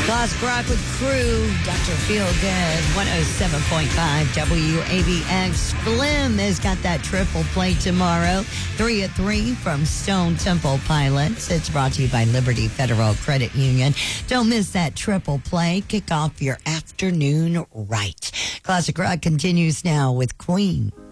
Classic Rock with Crew, Dr. Feelgood, 107.5 WABX. Blim has got that triple play tomorrow, 3 at 3 from Stone Temple Pilots. It's brought to you by Liberty Federal Credit Union. Don't miss that triple play. Kick off your afternoon right. Classic Rock continues now with Queen.